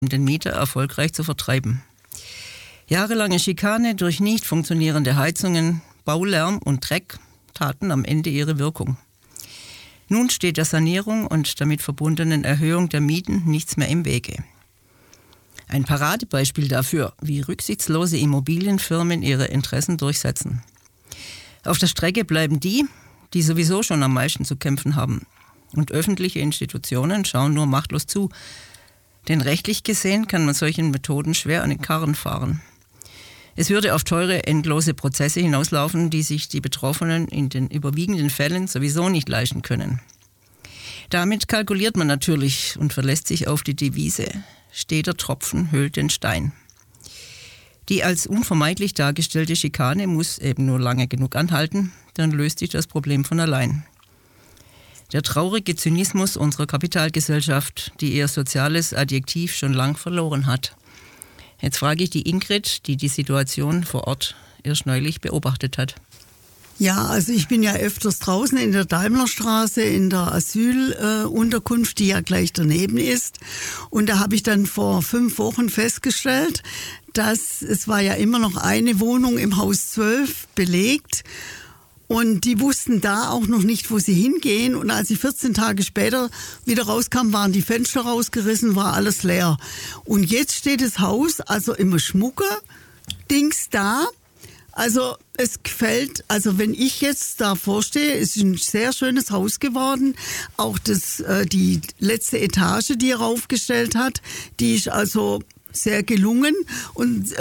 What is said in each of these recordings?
um den Mieter erfolgreich zu vertreiben. Jahrelange Schikane durch nicht funktionierende Heizungen, Baulärm und Dreck taten am Ende ihre Wirkung. Nun steht der Sanierung und damit verbundenen Erhöhung der Mieten nichts mehr im Wege. Ein Paradebeispiel dafür, wie rücksichtslose Immobilienfirmen ihre Interessen durchsetzen. Auf der Strecke bleiben die sowieso schon am meisten zu kämpfen haben. Und öffentliche Institutionen schauen nur machtlos zu. Denn rechtlich gesehen kann man solchen Methoden schwer an den Karren fahren. Es würde auf teure, endlose Prozesse hinauslaufen, die sich die Betroffenen in den überwiegenden Fällen sowieso nicht leisten können. Damit kalkuliert man natürlich und verlässt sich auf die Devise: steter Tropfen höhlt den Stein. Die als unvermeidlich dargestellte Schikane muss eben nur lange genug anhalten, dann löst sich das Problem von allein. Der traurige Zynismus unserer Kapitalgesellschaft, die ihr soziales Adjektiv schon lang verloren hat. Jetzt frage ich die Ingrid, die die Situation vor Ort erst neulich beobachtet hat. Ja, also ich bin ja öfters draußen in der Daimlerstraße, in der Asylunterkunft, die ja gleich daneben ist. Und da habe ich dann vor 5 Wochen festgestellt, dass es war ja immer noch eine Wohnung im Haus 12 belegt. Und die wussten da auch noch nicht, wo sie hingehen. Und als ich 14 Tage später wieder rauskam, waren die Fenster rausgerissen, war alles leer. Und jetzt steht das Haus also immer Schmucke-Dings da. Also es gefällt, also wenn ich jetzt da vorstehe, ist ein sehr schönes Haus geworden. Auch die letzte Etage, die er aufgestellt hat, die ist also sehr gelungen. Und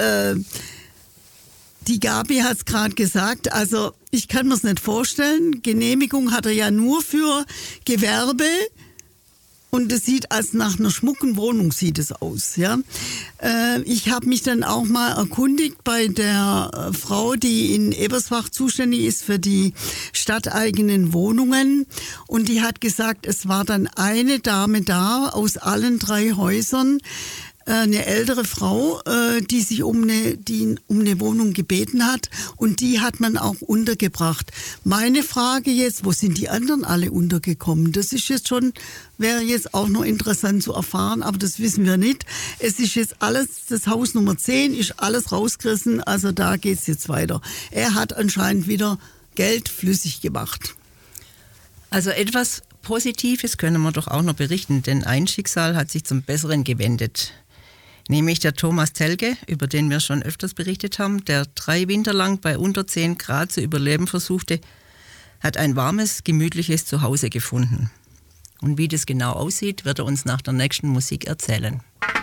die Gabi hat es gerade gesagt, also ich kann mir es nicht vorstellen. Genehmigung hat er ja nur für Gewerbe. Und es sieht als nach einer schmucken Wohnung sieht es aus, ja. Ich habe mich dann auch mal erkundigt bei der Frau, die in Ebersbach zuständig ist für die stadteigenen Wohnungen. Und die hat gesagt, es war dann eine Dame da aus allen 3 Häusern, eine ältere Frau, die sich um eine Wohnung gebeten hat, und die hat man auch untergebracht. Meine Frage jetzt, wo sind die anderen alle untergekommen? Das ist jetzt wäre jetzt auch noch interessant zu erfahren, aber das wissen wir nicht. Es ist jetzt alles, das Haus Nummer 10 ist alles rausgerissen, also da geht's jetzt weiter. Er hat anscheinend wieder Geld flüssig gemacht. Also etwas Positives können wir doch auch noch berichten, denn ein Schicksal hat sich zum Besseren gewendet. Nämlich der Thomas Telge, über den wir schon öfters berichtet haben, der 3 Winter lang bei unter 10 Grad zu überleben versuchte, hat ein warmes, gemütliches Zuhause gefunden. Und wie das genau aussieht, wird er uns nach der nächsten Musik erzählen.